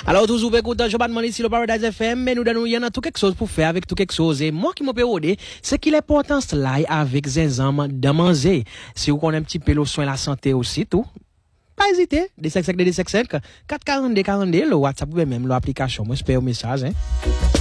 Alors, toujours écoutant, je vais demander ici le Paradise FM, mais nous donnons, il y en a tout quelque chose pour faire avec tout quelque chose. Et moi qui m'en peux aider, c'est qu'il est important cela avec Zenzam de manger. Si vous connaissez un petit peu le soin de la santé aussi, tout. Pas hésiter, des 442 42, le WhatsApp ou même l'application. Moi, je paye au message, hein.